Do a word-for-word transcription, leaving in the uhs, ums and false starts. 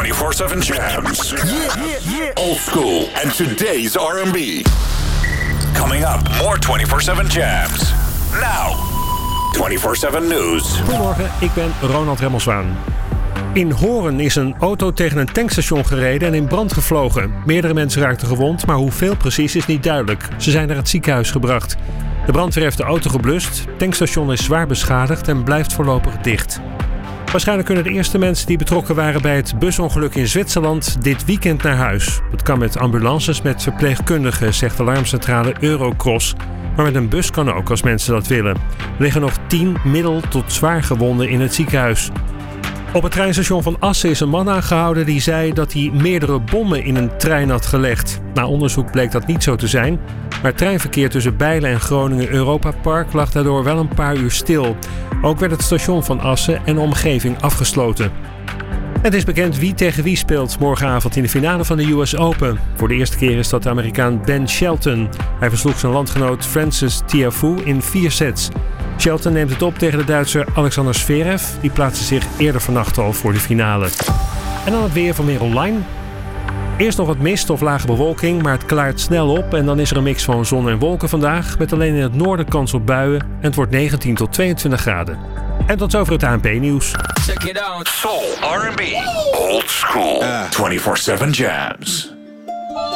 twenty-four seven Jams. Yeah, yeah, yeah. Old school and today's R and B. Coming up, more twenty-four seven Jams. Now, twenty-four seven News. Goedemorgen, ik ben Ronald Remmelswaan. In Hoorn is een auto tegen een tankstation gereden en in brand gevlogen. Meerdere mensen raakten gewond, maar hoeveel precies is niet duidelijk. Ze zijn naar het ziekenhuis gebracht. De brandweer heeft de auto geblust. Het tankstation is zwaar beschadigd en blijft voorlopig dicht. Waarschijnlijk kunnen de eerste mensen die betrokken waren bij het busongeluk in Zwitserland dit weekend naar huis. Dat kan met ambulances met verpleegkundigen, zegt de alarmcentrale Eurocross. Maar met een bus kan ook als mensen dat willen. Er liggen nog tien middel tot zwaar gewonden in het ziekenhuis. Op het treinstation van Assen is een man aangehouden die zei dat hij meerdere bommen in een trein had gelegd. Na onderzoek bleek dat niet zo te zijn, maar het treinverkeer tussen Bijlen en Groningen Europa Park lag daardoor wel een paar uur stil. Ook werd het station van Assen en de omgeving afgesloten. Het is bekend wie tegen wie speelt morgenavond in de finale van de U S Open. Voor de eerste keer is dat de Amerikaan Ben Shelton. Hij versloeg zijn landgenoot Frances Tiafoe in vier sets. Shelton neemt het op tegen de Duitser Alexander Zverev. Die plaatste zich eerder vannacht al voor de finale. En dan het weer van Weer Online. Eerst nog wat mist of lage bewolking, maar het klaart snel op. En dan is er een mix van zon en wolken vandaag. Met alleen in het noorden kans op buien. En het wordt negentien tot tweeëntwintig graden. En tot zover het A N P-nieuws. Check it out. Soul, R and B, old school, twenty-four seven Jams.